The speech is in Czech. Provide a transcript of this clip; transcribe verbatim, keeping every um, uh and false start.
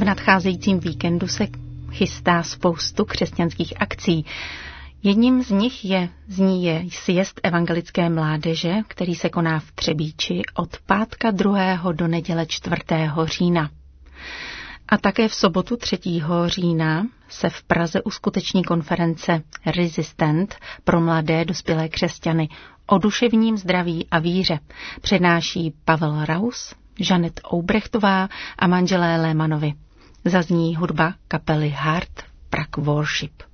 V nadcházejícím víkendu se chystá spoustu křesťanských akcí. Jedním z nich je, z ní je sjezd evangelické mládeže, který se koná v Třebíči od pátka druhého do neděle čtvrtého října. A také v sobotu třetího října se v Praze uskuteční konference Resistent pro mladé dospělé křesťany o duševním zdraví a víře. Přednáší Pavel Raus, Žanet Oubrechtová a manželé Lémanovi. Zazní hudba kapely Heart Prague Worship.